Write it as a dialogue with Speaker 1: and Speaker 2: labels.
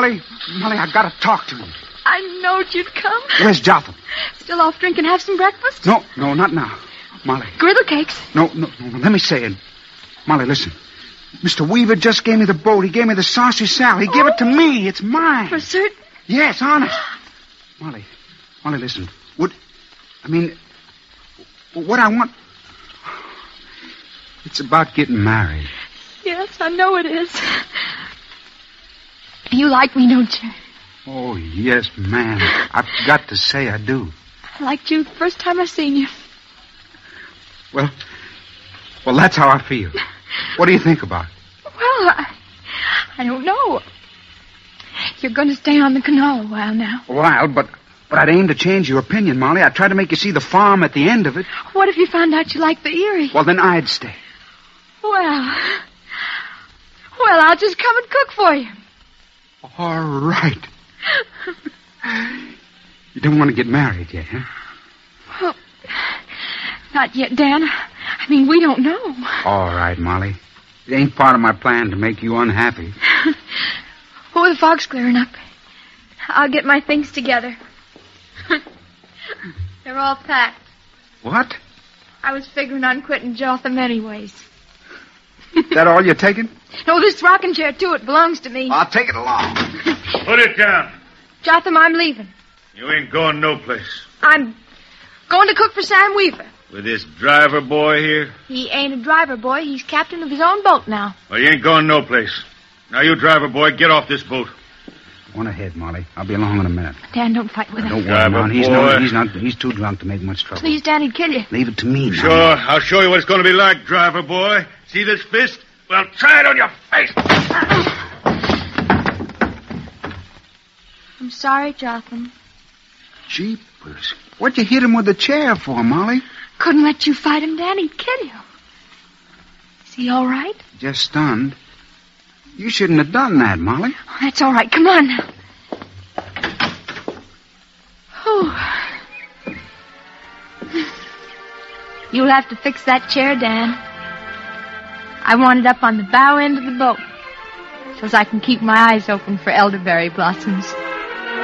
Speaker 1: Molly, I gotta talk to you.
Speaker 2: I knowed you'd come.
Speaker 1: Where's Jotham?
Speaker 2: Still off drink and have some breakfast?
Speaker 1: No, not now. Molly.
Speaker 2: Griddle cakes.
Speaker 1: No, let me say it. Molly, listen. Mr. Weaver just gave me the boat. He gave me the saucy sal. He gave it to me. It's mine.
Speaker 2: For certain?
Speaker 1: Yes, honest. Molly, listen. What I want... It's about getting married.
Speaker 2: Yes, I know it is. You like me, don't you?
Speaker 1: Oh, yes, ma'am. I've got to say I do.
Speaker 2: I liked you the first time I seen you.
Speaker 1: Well, that's how I feel. What do you think about it?
Speaker 2: Well, I don't know. You're going to stay on the canal a while now.
Speaker 1: A while, but I'd aim to change your opinion, Molly. I'd try to make you see the farm at the end of it.
Speaker 2: What if you found out you liked the Erie?
Speaker 1: Well, then I'd stay.
Speaker 2: Well, I'll just come and cook for you.
Speaker 1: All right. You don't want to get married yet, huh?
Speaker 2: Well, not yet, Dan. I mean, we don't know.
Speaker 1: All right, Molly. It ain't part of my plan to make you unhappy.
Speaker 2: Oh, the fog's clearing up. I'll get my things together. They're all packed.
Speaker 1: What?
Speaker 2: I was figuring on quitting Jotham anyways.
Speaker 1: That all you're taking?
Speaker 2: No, this rocking chair, too. It belongs to me.
Speaker 1: I'll take it along.
Speaker 3: Put it down.
Speaker 2: Jotham, I'm leaving.
Speaker 3: You ain't going no place.
Speaker 2: I'm going to cook for Sam Weaver.
Speaker 3: With this driver boy here?
Speaker 2: He ain't a driver boy. He's captain of his own boat now.
Speaker 3: Well, you ain't going no place. Now, you driver boy, get off this boat.
Speaker 1: One ahead, Molly. I'll be along in a minute.
Speaker 2: Dan, don't fight with him.
Speaker 1: Don't worry, Mom. He's too drunk to make much trouble.
Speaker 2: Please, Dan, he'd kill you.
Speaker 1: Leave it to me now.
Speaker 3: Sure, I'll show you what it's going to be like, driver boy. See this fist? Well, try it on your face.
Speaker 2: I'm sorry, Jotham.
Speaker 1: Jeepers. What'd you hit him with the chair for, Molly?
Speaker 2: Couldn't let you fight him, Dan. He'd kill you. Is he all right?
Speaker 1: Just stunned. You shouldn't have done that, Molly.
Speaker 2: Oh, that's all right. Come on now. You'll have to fix that chair, Dan. I want it up on the bow end of the boat, so I can keep my eyes open for elderberry blossoms.